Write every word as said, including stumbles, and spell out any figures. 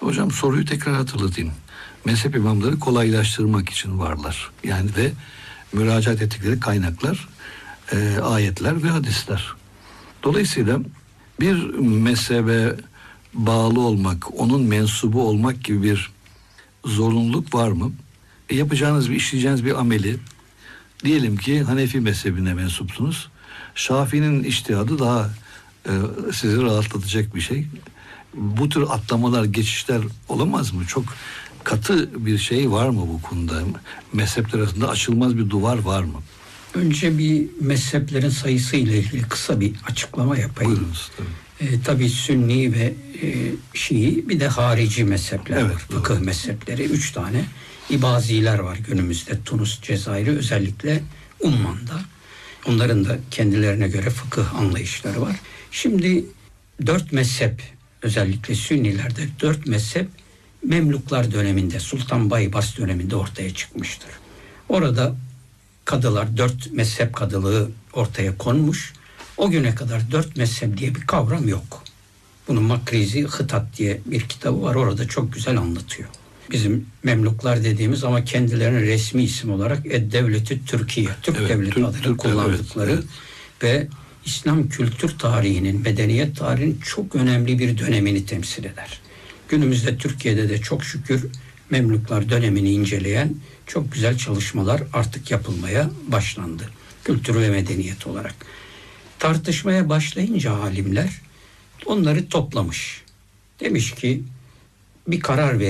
Hocam soruyu tekrar hatırlatayım. Mezhep imamları kolaylaştırmak için varlar. Yani ve müracaat ettikleri kaynaklar, e, ayetler ve hadisler. Dolayısıyla bir mezhebe bağlı olmak, onun mensubu olmak gibi bir zorunluluk var mı? E, yapacağınız bir, işleyeceğiniz bir ameli, diyelim ki Hanefi mezhebine mensupsunuz. Şafii'nin içtihadı daha e, sizi rahatlatacak bir şey. Bu tür atlamalar, geçişler olamaz mı? Çok katı bir şey var mı bu konuda? Mezhepler arasında aşılmaz bir duvar var mı? Önce bir mezheplerin sayısı ile ilgili kısa bir açıklama yapayım. Buyurunuz, tabii. E, tabii Sünni ve e, Şii, bir de harici mezhepler Evet, var. doğru. Fıkıh mezhepleri. Üç tane İbaziler var günümüzde. Tunus, Cezayir'i, özellikle Umman'da. Onların da kendilerine göre fıkıh anlayışları var. Şimdi dört mezhep, özellikle Sünnilerde dört mezhep Memluklar döneminde, Sultan Baybars döneminde ortaya çıkmıştır. Orada kadılar, dört mezhep kadılığı ortaya konmuş. O güne kadar dört mezhep diye bir kavram yok. Bunun Makrizi Hıtat diye bir kitabı var. Orada çok güzel anlatıyor. Bizim Memluklar dediğimiz ama kendilerine resmi isim olarak Ed-Devleti Türkiye, Türk Evet, Devleti Türk- adını Türk- kullandıkları evet, ve İslam kültür tarihinin, medeniyet tarihinin çok önemli bir dönemini temsil eder. Günümüzde Türkiye'de de çok şükür Memluklar dönemini inceleyen çok güzel çalışmalar artık yapılmaya başlandı. Kültür ve medeniyet olarak. Tartışmaya başlayınca alimler onları toplamış. Demiş ki bir karar verin.